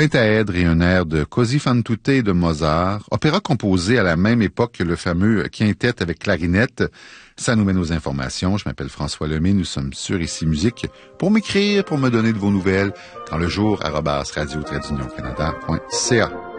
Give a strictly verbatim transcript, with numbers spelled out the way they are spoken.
pentaèdre et un air de Così fan tutte de Mozart, opéra composé à la même époque que le fameux quintet avec clarinette. Ça nous mène aux informations. Je m'appelle François Lemay, nous sommes sur Ici Musique. Pour m'écrire, pour me donner de vos nouvelles, dans le jour, arobase radio-canada point c a.